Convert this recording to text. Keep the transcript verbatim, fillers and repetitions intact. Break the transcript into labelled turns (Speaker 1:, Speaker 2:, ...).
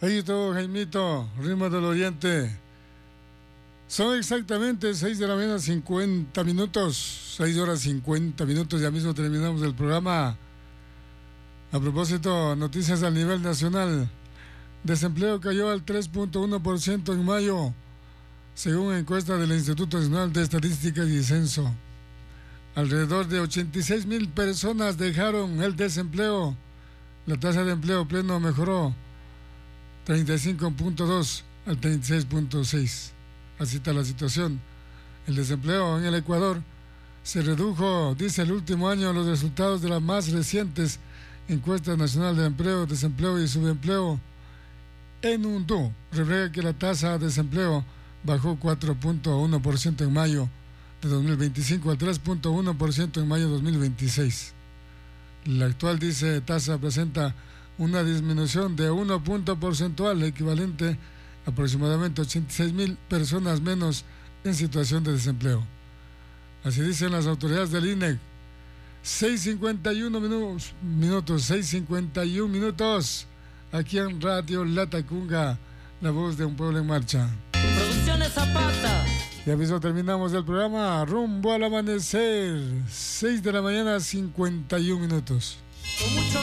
Speaker 1: Ahí todo, Jaimito, ritmo del oriente. Son exactamente seis de la mañana, cincuenta minutos. seis horas cincuenta minutos, ya mismo terminamos el programa. A propósito, noticias a nivel nacional. Desempleo cayó al tres punto uno por ciento en mayo, según encuesta del Instituto Nacional de Estadística y Censo. Alrededor de ochenta y seis mil personas dejaron el desempleo. La tasa de empleo pleno mejoró treinta y cinco punto dos al treinta y seis punto seis. Así está la situación. El desempleo en el Ecuador se redujo, dice el último año, los resultados de las más recientes encuestas nacional de empleo, desempleo y subempleo. En Undú refleja que la tasa de desempleo bajó cuatro punto uno por ciento en mayo de dos mil veinticinco al tres punto uno por ciento en mayo de dos mil veintiséis. La actual, dice, tasa presenta una disminución de uno punto porcentual, equivalente a aproximadamente ochenta y seis mil personas menos en situación de desempleo. Así dicen las autoridades del I N E C. seis cincuenta y uno minutos, minutos, seis cincuenta y uno minutos, aquí en Radio La Tacunga, la voz de un pueblo en marcha.
Speaker 2: Producciones Zapata.
Speaker 1: Ya mismo terminamos el programa, rumbo al amanecer, seis de la mañana, cincuenta y uno minutos.
Speaker 2: Con mucho